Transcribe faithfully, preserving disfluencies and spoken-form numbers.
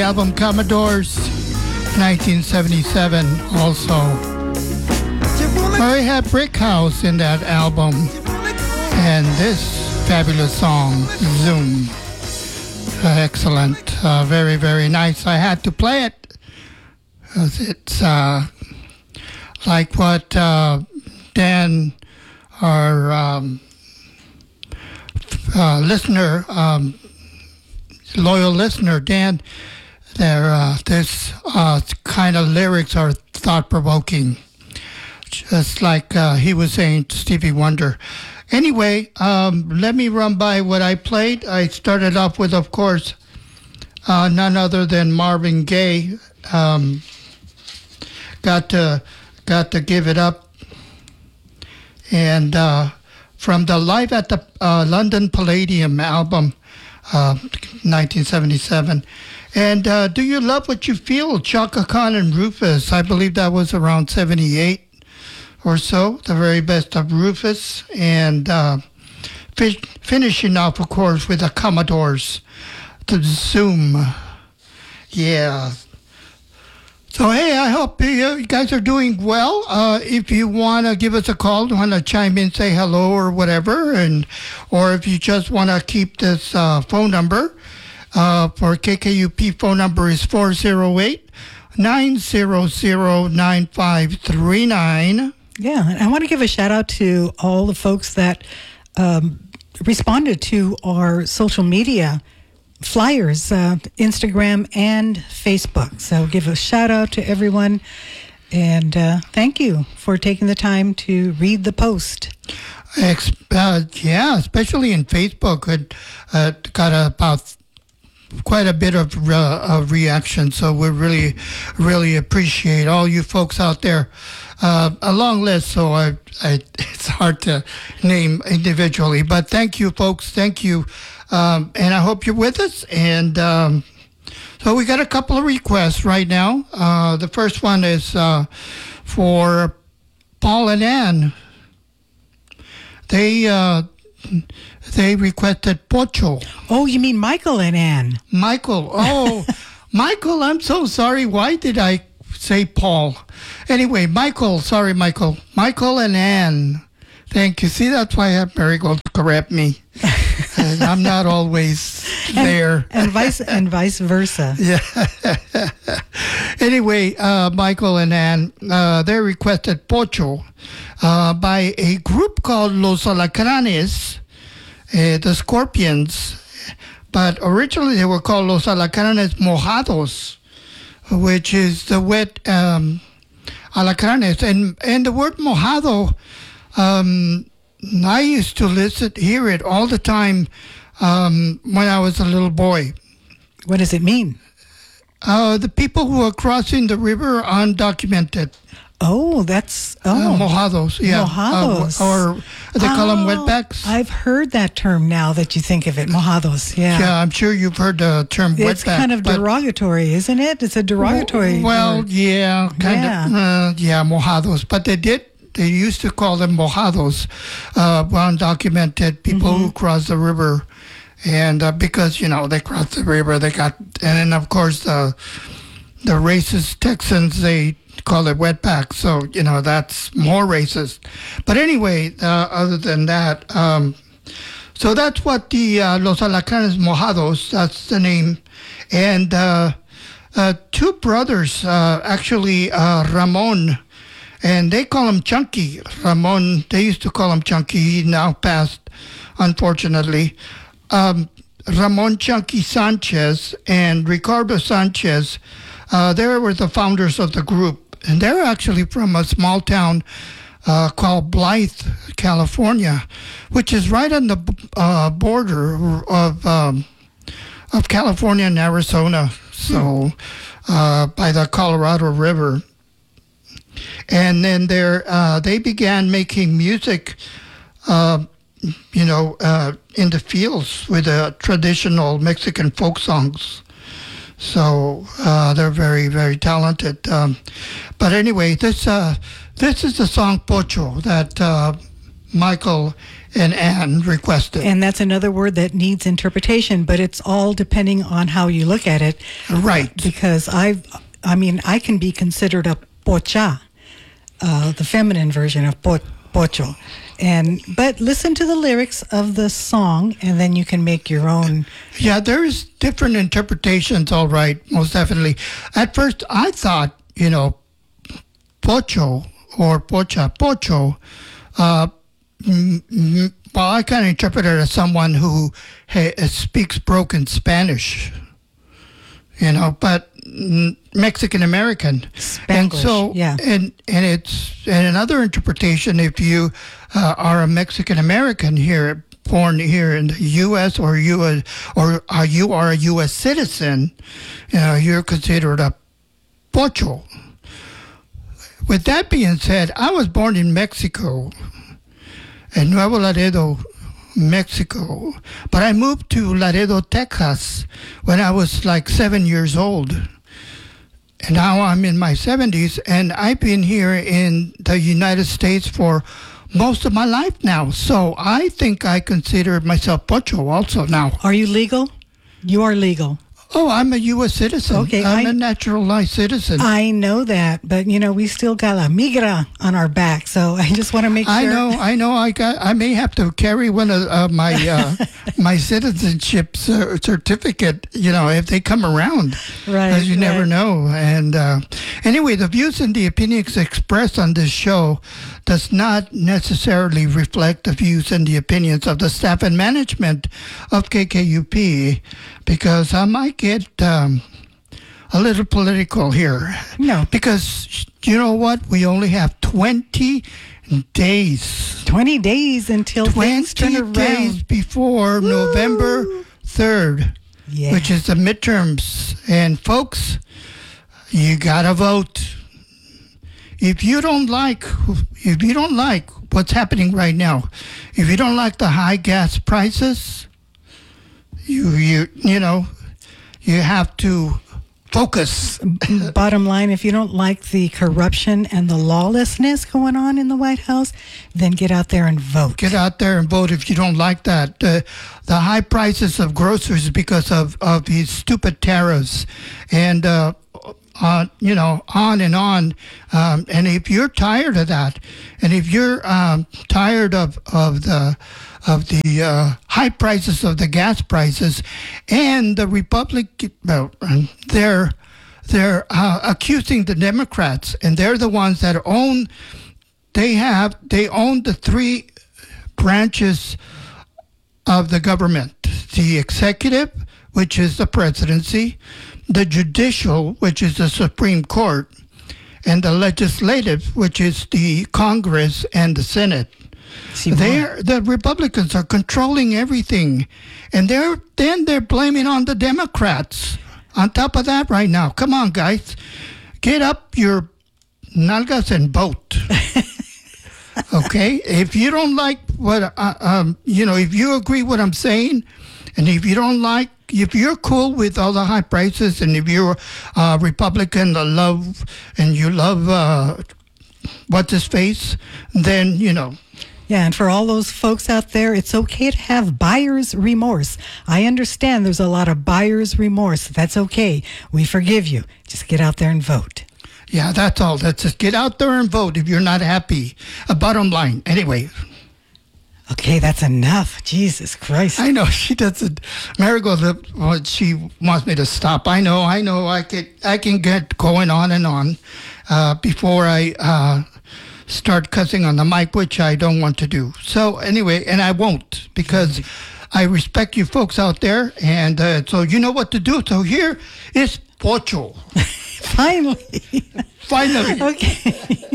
Album Commodores, nineteen seventy-seven also. I had Brick House in that album. And this fabulous song, Zoom. Uh, excellent. Uh, very, very nice. I had to play it. It's uh, like what uh, Dan, our um, uh, listener, um, loyal listener, Dan, there, uh, this uh, kind of lyrics are thought-provoking. Just like uh, he was saying to Stevie Wonder. Anyway, um, let me run by what I played. I started off with, of course, uh, none other than Marvin Gaye. Um, got to got to give it up. And uh, from the Live at the uh, London Palladium album, uh, nineteen seventy-seven. And uh, Do You Love What You Feel? Chaka Khan and Rufus. I believe that was around seventy-eight. Or so, the very best of Rufus, and uh, fi- finishing off, of course, with the Commodores, the Zoom. Yeah. So, hey, I hope you guys are doing well. Uh, if you want to give us a call, want to chime in, say hello or whatever, and or if you just want to keep this uh, phone number, uh, for K K U P phone number is four oh eight, nine hundred, nine five three nine. Yeah, and I want to give a shout out to all the folks that um, responded to our social media flyers, uh, Instagram and Facebook. So give a shout out to everyone, and uh, thank you for taking the time to read the post. Ex- uh, yeah, especially in Facebook, it uh, got about quite a bit of, uh, of reaction, so we really, really appreciate all you folks out there. Uh, a long list, so I, I, it's hard to name individually. But thank you, folks. Thank you. Um, and I hope you're with us. And um, so we got a couple of requests right now. Uh, the first one is uh, for Paul and Ann. They uh, they requested Pocho. Oh, you mean Michael and Ann? Michael. Oh, Michael, I'm so sorry. Why did I say Paul? Anyway, Michael, sorry, Michael. Michael and Ann. Thank you. See, that's why I have Marigold correct me. And I'm not always there. And, and vice and vice versa. Yeah. Anyway, uh, Michael and Ann, uh, they requested Pocho uh, by a group called Los Alacranes, uh, the Scorpions. But originally they were called Los Alacranes Mojados, which is the wet um, alacranes. And, and the word mojado, um, I used to listen, hear it all the time um, when I was a little boy. What does it mean? Uh, the people who are crossing the river are undocumented. Oh, that's, oh. Uh, mojados, yeah. Mojados. Uh, or they call oh, them wetbacks. I've heard that term now that you think of it, mojados, yeah. Yeah, I'm sure you've heard the term wetback. It's kind of derogatory, isn't it? It's a derogatory Well, word. yeah, kind yeah. of, uh, yeah, mojados. But they did, they used to call them mojados, uh, undocumented people mm-hmm. who cross the river. And uh, because, you know, they crossed the river, they got, and then, of course, the, the racist Texans, they call it wetback, so you know that's more racist. But anyway, uh, other than that, um, so that's what the uh, Los Alacranes Mojados, that's the name, and uh, uh, two brothers, uh, actually uh, Ramon, and they call him Chunky. Ramon, they used to call him Chunky. He now passed, unfortunately. Um, Ramon Chunky Sanchez and Ricardo Sanchez. Uh, they were the founders of the group, and they're actually from a small town uh, called Blythe, California, which is right on the uh, border of um, of California and Arizona, so uh, by the Colorado River. And then they uh, they began making music, uh, you know, uh, in the fields with uh, traditional Mexican folk songs. So uh, they're very, very talented. Um, but anyway, this uh, this is the song Pocho that uh, Michael and Anne requested. And that's another word that needs interpretation, but it's all depending on how you look at it. Right. Because I, I mean, I can be considered a pocha, uh, the feminine version of po- pocho. And but listen to the lyrics of the song, and then you can make your own. Yeah, there's different interpretations, all right, most definitely. At first, I thought, you know, pocho or pocha, pocho, uh, mm, mm, well, I kind of interpret it as someone who ha- speaks broken Spanish, you know, but mm, Mexican American. And so, yeah. and, and it's, and another interpretation, if you uh, are a Mexican American here, born here in the U S or you are, or are you are a U S citizen, you know, you're considered a pocho. With that being said, I was born in Mexico, in Nuevo Laredo, Mexico, but I moved to Laredo, Texas when I was like seven years old. And now I'm in my seventies, and I've been here in the United States for most of my life now. So I think I consider myself pocho also now. Are you legal? You are legal. Oh, I'm a U S citizen. Okay, I'm I- a naturalized citizen. I know that, but you know, we still got la migra on our back, so I just want to make sure. I know, I know. I got. I may have to carry one of uh, my uh, my citizenship cer- certificate. You know, if they come around, Right, Because you never right. know. And uh, anyway, the views and the opinions expressed on this show does not necessarily reflect the views and the opinions of the staff and management of K K U P, because I might get um, a little political here. No. Because you know what? We only have twenty days. twenty days until things turn twenty around. days before November third, Yeah. which is the midterms. And folks, you gotta vote. If you don't like, if you don't like what's happening right now, if you don't like the high gas prices, you you you know, you have to focus. Bottom line, if you don't like the corruption and the lawlessness going on in the White House, then get out there and vote. Get out there and vote if you don't like that. Uh, the high prices of groceries because of, of these stupid tariffs, and uh, uh, you know, on and on. Um, and if you're tired of that, and if you're um, tired of of the of the uh, high prices of the gas prices, and the Republic, well, they're they're uh, accusing the Democrats, and they're the ones that own. They have they own the three branches of the government: the executive, which is the presidency, the judicial, which is the Supreme Court, and the legislative, which is the Congress and the Senate. See, They're, the Republicans are controlling everything, and they're then they're blaming on the Democrats. On top of that, right now, come on, guys, get up your nalgas and vote. Okay, if you don't like what uh, um, you know, if you agree what I'm saying, and if you don't like, if you're cool with all the high prices, and if you're a Republican, that love and you love uh, what's his face, then you know. Yeah, and for all those folks out there, it's okay to have buyer's remorse. I understand there's a lot of buyer's remorse. That's okay. We forgive you. Just get out there and vote. Yeah, that's all. That's just get out there and vote if you're not happy. A bottom line. Anyway, Okay, that's enough. Jesus Christ. I know she doesn't. Marigold, well, she wants me to stop. I know. I know. I can. I can get going on and on uh, before I uh, start cussing on the mic, which I don't want to do. So anyway, and I won't, because I respect you folks out there, and uh, so you know what to do. So here is Pocho. Finally. Finally. Okay.